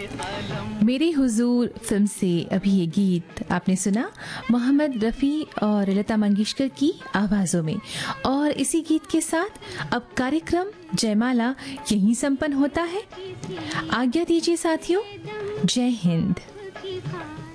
मेरे हुजूर फिल्म से अभी ये गीत आपने सुना मोहम्मद रफ़ी और लता मंगेशकर की आवाज़ों में। और इसी गीत के साथ अब कार्यक्रम जयमाला यहीं संपन्न होता है। आज्ञा दीजिए साथियों, जय हिंद।